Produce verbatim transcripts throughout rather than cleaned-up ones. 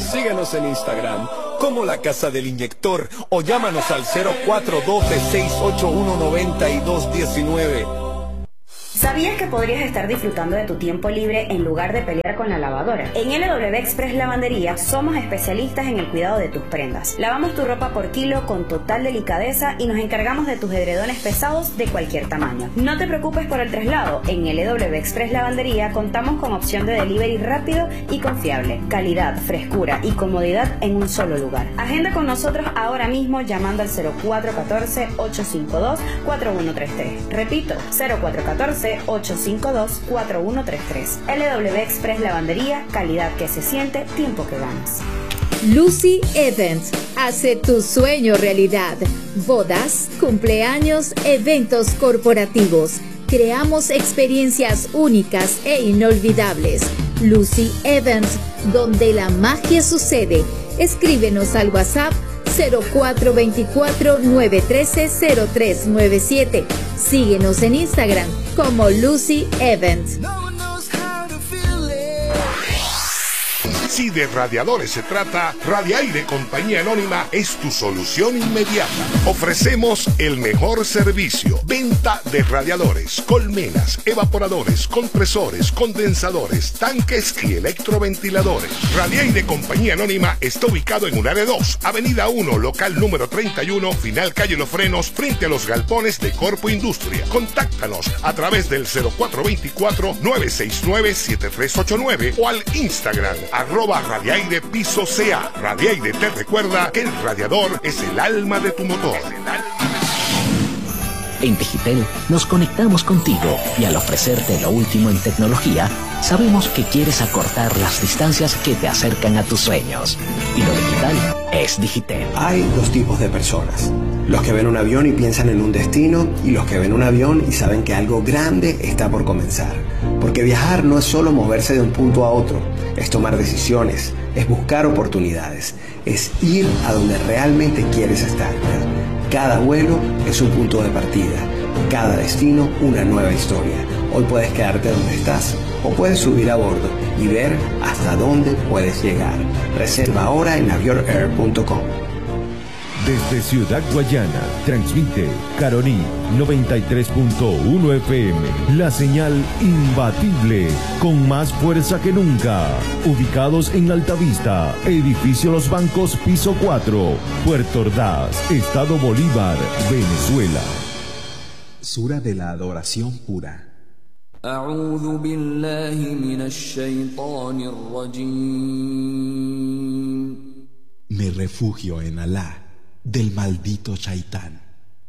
Síguenos en Instagram como La Casa del Inyector o llámanos al cero cuatro uno dos, seis ocho uno, nueve dos uno nueve. ¿Sabías que podrías estar disfrutando de tu tiempo libre en lugar de pelear con la lavadora? En L W Express Lavandería somos especialistas en el cuidado de tus prendas. Lavamos tu ropa por kilo con total delicadeza y nos encargamos de tus edredones pesados de cualquier tamaño. No te preocupes por el traslado. En L W Express Lavandería contamos con opción de delivery rápido y confiable. Calidad, frescura y comodidad en un solo lugar. Agenda con nosotros ahora mismo llamando al cero cuatro uno cuatro, ocho cinco dos, cuatro uno tres tres. Repito, cero cuatro uno cuatro, ocho cinco dos, cuatro uno tres tres. L W Express Lavandería, calidad que se siente, tiempo que ganas. Lucy Events hace tu sueño realidad. Bodas, cumpleaños, eventos corporativos. Creamos experiencias únicas e inolvidables. Lucy Events, donde la magia sucede. Escríbenos al WhatsApp cero cuatro dos cuatro, nueve uno tres, cero tres nueve siete. Síguenos en Instagram como Lucy Events. Si de radiadores se trata, Radiaire Compañía Anónima es tu solución inmediata. Ofrecemos el mejor servicio. Venta de radiadores, colmenas, evaporadores, compresores, condensadores, tanques y electroventiladores. Radiaire Compañía Anónima está ubicado en un área dos, Avenida uno, local número treinta y uno, final calle Los Frenos, frente a los galpones de Corpo Industria. Contáctanos a través del cero cuatro dos cuatro, nueve seis nueve, siete tres ocho nueve o al Instagram, arroba Radiaire Piso C A. Radiaire te recuerda que el radiador es el alma de tu motor. En Digitel nos conectamos contigo y al ofrecerte lo último en tecnología, sabemos que quieres acortar las distancias que te acercan a tus sueños. Y lo digital es Digitel. Hay dos tipos de personas. Los que ven un avión y piensan en un destino, y los que ven un avión y saben que algo grande está por comenzar. Porque viajar no es solo moverse de un punto a otro, es tomar decisiones, es buscar oportunidades, es ir a donde realmente quieres estar. Cada vuelo es un punto de partida, cada destino una nueva historia. Hoy puedes quedarte donde estás o puedes subir a bordo y ver hasta dónde puedes llegar. Reserva ahora en avior air punto com. Desde Ciudad Guayana, transmite Caroní noventa y tres punto uno F M, la señal imbatible, con más fuerza que nunca. Ubicados en Altavista, edificio Los Bancos, piso cuatro, Puerto Ordaz, Estado Bolívar, Venezuela. Sura de la adoración pura. A'udhu billahi minash shaitanir rajim. Me refugio en Alá del maldito Shaitán.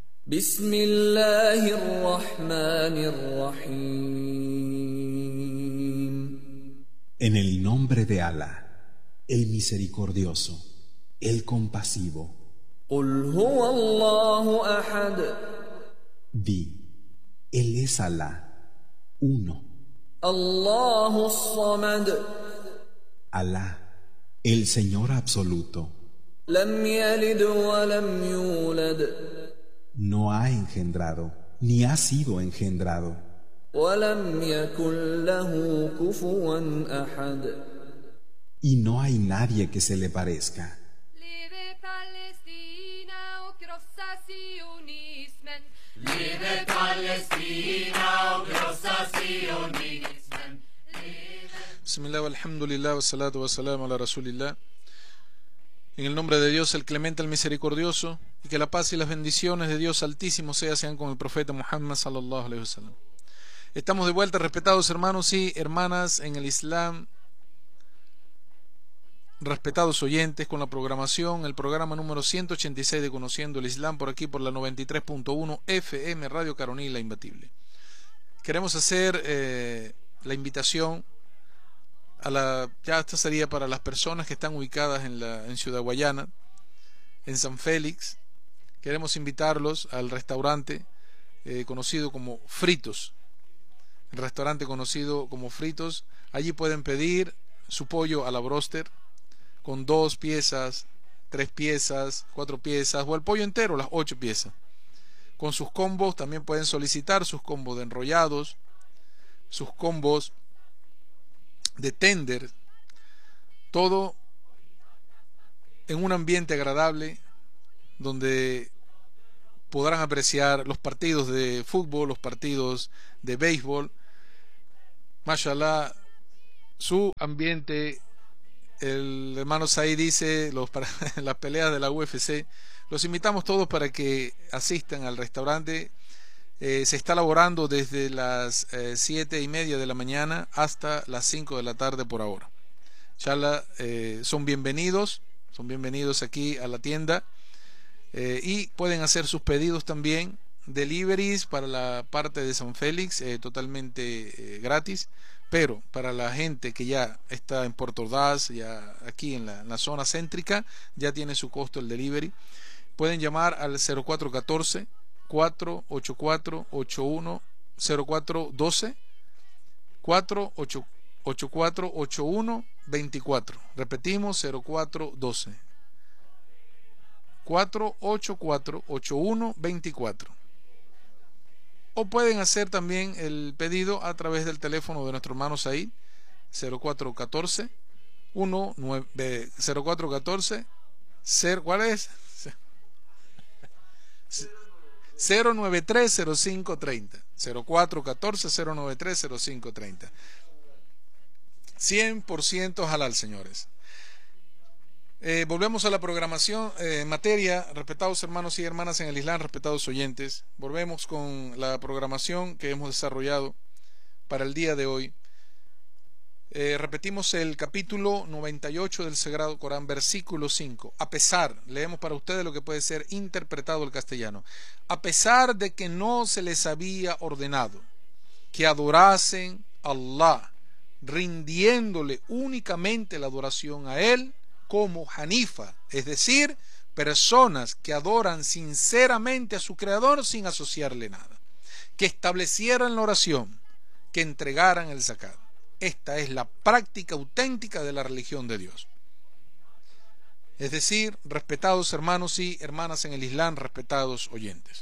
Bismillahirrahmanirrahim. En el nombre de Alá, el misericordioso, el compasivo. Qul huwa Allahu ahad. Di, Él es Alá, uno. Allahu samad. Alá, el Señor absoluto. Lam yalid wa lam yulad. No ha engendrado, ni ha sido engendrado. Wa lam yakun lahu kufuwan ahad. Y no hay nadie que se le parezca. Leve Palestina och krossa sionismen. Leve Palestina och krossa sionismen. Bismillah, alhamdulillah, wa salatu wa salam ala rasulillah. En el nombre de Dios, el clemente, el misericordioso, y que la paz y las bendiciones de Dios Altísimo sea, sean con el profeta Muhammad sallallahu alaihi wasallam. Estamos de vuelta, respetados hermanos y hermanas en el Islam, respetados oyentes, con la programación, el programa número ciento ochenta y seis de Conociendo el Islam, por aquí por la noventa y tres punto uno F M Radio Caroní, la imbatible. Queremos hacer eh, la invitación a la, ya esta sería para las personas que están ubicadas en, la, en Ciudad Guayana, en San Félix. Queremos invitarlos al restaurante eh, conocido como Fritos, el restaurante conocido como Fritos. Allí pueden pedir su pollo a la broster con dos piezas, tres piezas, cuatro piezas, o el pollo entero, las ocho piezas. Con sus combos también pueden solicitar sus combos de enrollados, sus combos de tender, todo en un ambiente agradable donde podrán apreciar los partidos de fútbol, los partidos de béisbol. Mashallah, su ambiente, el hermano Said dice, los, para, las peleas de la U F C. Los invitamos todos para que asistan al restaurante. Eh, se está laborando desde las eh, siete y media de la mañana hasta las cinco de la tarde por ahora. Inshallah, eh, son bienvenidos, son bienvenidos aquí a la tienda. Eh, y pueden hacer sus pedidos también, deliveries para la parte de San Félix, eh, totalmente eh, gratis, pero para la gente que ya está en Puerto Ordaz, ya aquí en la, en la zona céntrica, ya tiene su costo el delivery. Pueden llamar al cero cuatro uno cuatro, cuatro ocho cuatro, ocho uno cero cuatro uno dos, cuatro ocho cuatro, ocho uno dos cuatro. Repetimos, cero cuatro uno dos, cuatro ocho cuatro, ocho uno dos cuatro. O pueden hacer también el pedido a través del teléfono de nuestro hermano Said, cero cuatro uno cuatro, uno nueve, cero cuatro uno cuatro, ¿cuál es? cero nueve tres cero cinco tres cero, cero cuatro uno cuatro, cero nueve tres cero cinco tres cero. cien por ciento halal, señores. Eh, volvemos a la programación eh, en materia, respetados hermanos y hermanas en el Islam, respetados oyentes. Volvemos con la programación que hemos desarrollado para el día de hoy. Eh, repetimos el capítulo noventa y ocho del Sagrado Corán, versículo cinco. A pesar, leemos para ustedes lo que puede ser interpretado al castellano. A pesar de que no se les había ordenado que adorasen a Allah, rindiéndole únicamente la adoración a Él, como Hanifa, es decir, personas que adoran sinceramente a su Creador sin asociarle nada, que establecieran la oración, que entregaran el zakat. Esta es la práctica auténtica de la religión de Dios. Es decir, respetados hermanos y hermanas en el Islam, respetados oyentes,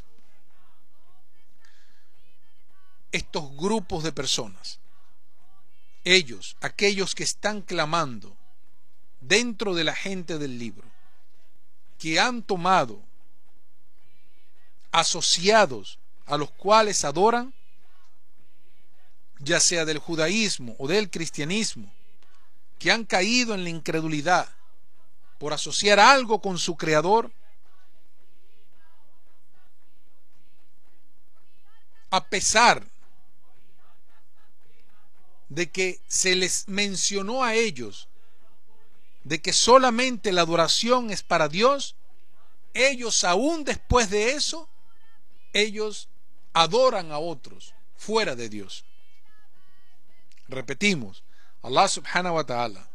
estos grupos de personas, ellos, aquellos que están clamando dentro de la gente del libro, que han tomado asociados a los cuales adoran, ya sea del judaísmo o del cristianismo, que han caído en la incredulidad por asociar algo con su Creador, a pesar de que se les mencionó a ellos de que solamente la adoración es para Dios, ellos aún después de eso, ellos adoran a otros fuera de Dios. Repetimos, Allah subhanahu wa ta'ala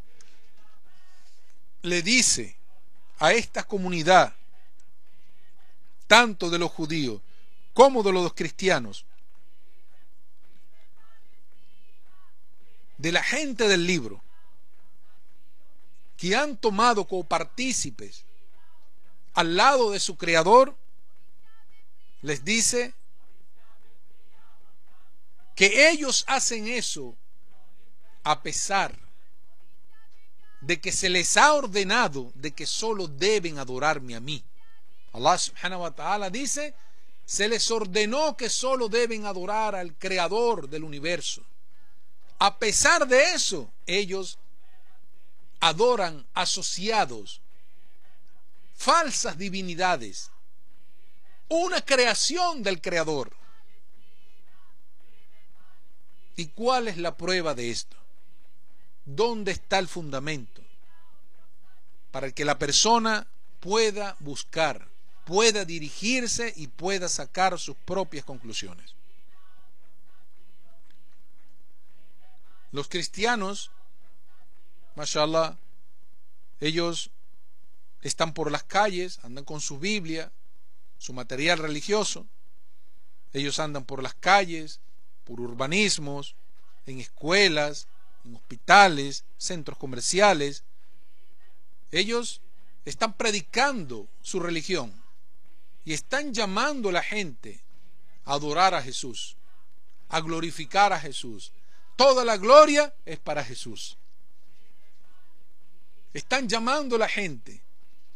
le dice a esta comunidad, tanto de los judíos como de los cristianos, de la gente del libro, que han tomado copartícipes al lado de su Creador, les dice que ellos hacen eso a pesar de que se les ha ordenado de que solo deben adorarme a mí. Allah subhanahu wa ta'ala dice, se les ordenó que solo deben adorar al Creador del universo. A pesar de eso, ellos adoran asociados, falsas divinidades, una creación del Creador. ¿Y cuál es la prueba de esto? ¿Dónde está el fundamento? Para que la persona pueda buscar, pueda dirigirse y pueda sacar sus propias conclusiones. Los cristianos, mashallah, ellos están por las calles, andan con su Biblia, su material religioso. Ellos andan por las calles, por urbanismos, en escuelas, en hospitales, centros comerciales. Ellos están predicando su religión y están llamando a la gente a adorar a Jesús, a glorificar a Jesús. Toda la gloria es para Jesús. Están llamando a la gente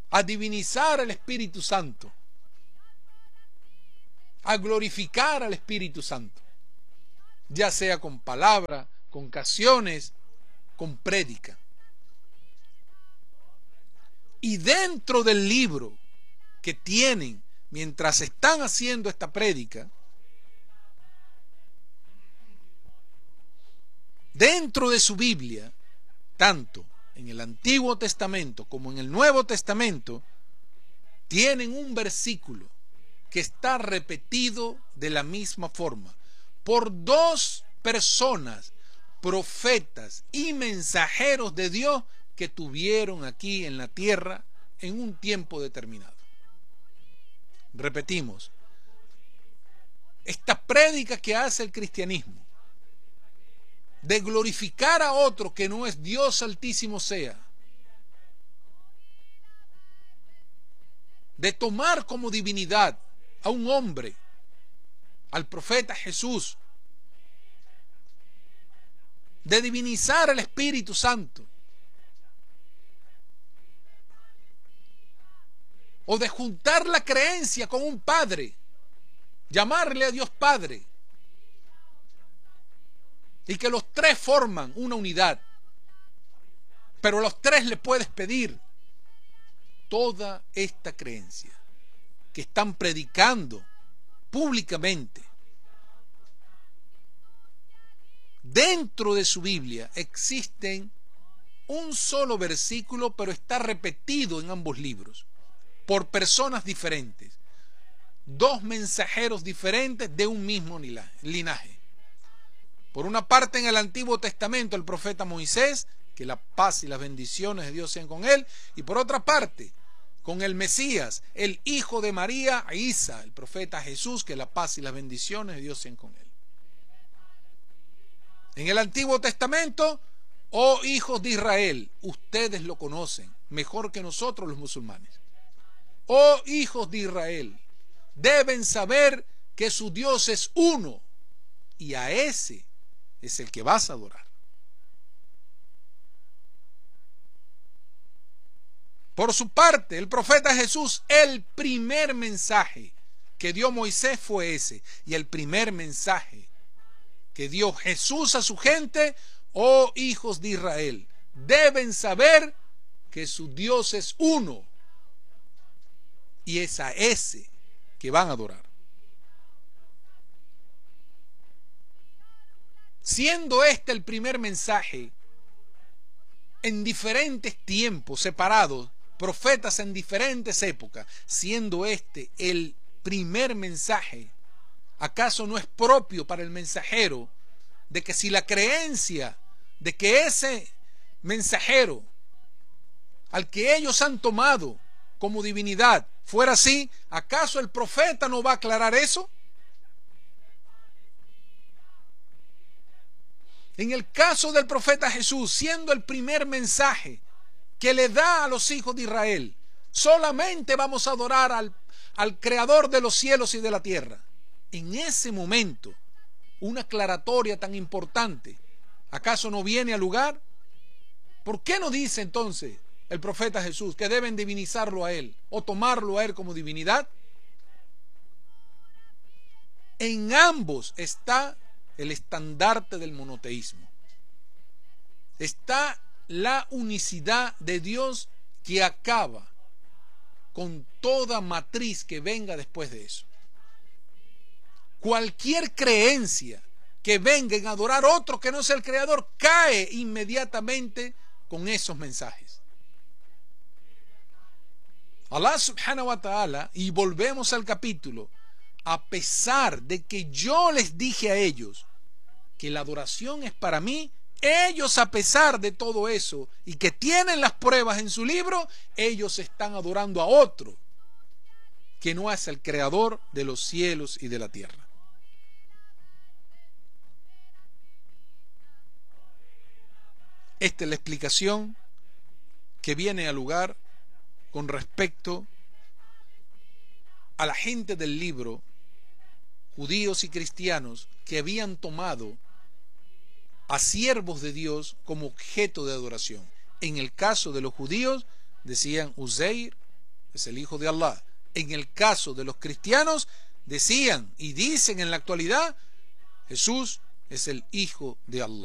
a divinizar al Espíritu Santo, a glorificar al Espíritu Santo, ya sea con palabra, con canciones, con prédica. Y dentro del libro que tienen mientras están haciendo esta prédica, dentro de su Biblia, tanto en el Antiguo Testamento como en el Nuevo Testamento, tienen un versículo que está repetido de la misma forma por dos personas, profetas y mensajeros de Dios que tuvieron aquí en la tierra en un tiempo determinado. Repetimos, esta prédica que hace el cristianismo de glorificar a otro que no es Dios Altísimo sea, de tomar como divinidad a un hombre, al profeta Jesús, de divinizar al Espíritu Santo, o de juntar la creencia con un padre, llamarle a Dios Padre, y que los tres forman una unidad, pero a los tres le puedes pedir toda esta creencia que están predicando públicamente. Dentro de su Biblia existen un solo versículo, pero está repetido en ambos libros por personas diferentes, dos mensajeros diferentes de un mismo linaje. Por una parte, en el Antiguo Testamento, el profeta Moisés, que la paz y las bendiciones de Dios sean con él, y por otra parte, con el Mesías, el hijo de María, Isa, el profeta Jesús, que la paz y las bendiciones de Dios sean con él. En el Antiguo Testamento, oh hijos de Israel, ustedes lo conocen mejor que nosotros los musulmanes. Oh hijos de Israel, deben saber que su Dios es uno, y a ese es el que vas a adorar. Por su parte, el profeta Jesús, el primer mensaje que dio Moisés fue ese, y el primer mensaje que dio Jesús a su gente: oh hijos de Israel, deben saber que su Dios es uno, y es a ese que van a adorar. Siendo este el primer mensaje, en diferentes tiempos separados, profetas en diferentes épocas, siendo este el primer mensaje, ¿acaso no es propio para el mensajero de que si la creencia de que ese mensajero al que ellos han tomado como divinidad fuera así, ¿acaso el profeta no va a aclarar eso? En el caso del profeta Jesús, siendo el primer mensaje que le da a los hijos de Israel, solamente vamos a adorar al, al creador de los cielos y de la tierra. En ese momento, una aclaratoria tan importante, ¿acaso no viene al lugar? ¿Por qué no dice entonces el profeta Jesús que deben divinizarlo a él o tomarlo a él como divinidad? En ambos está el estandarte del monoteísmo. Está la unicidad de Dios que acaba con toda matriz que venga después de eso. Cualquier creencia que venga en adorar a otro que no sea el creador cae inmediatamente con esos mensajes. Allah subhanahu wa ta'ala, y volvemos al capítulo, a pesar de que yo les dije a ellos que la adoración es para mí, ellos, a pesar de todo eso y que tienen las pruebas en su libro, ellos están adorando a otro que no es el creador de los cielos y de la tierra. Esta es la explicación que viene al lugar con respecto a la gente del libro, judíos y cristianos, que habían tomado a siervos de Dios como objeto de adoración. En el caso de los judíos decían Uzeir, es el Hijo de Allah. En el caso de los cristianos, decían y dicen en la actualidad, Jesús es el Hijo de Allah.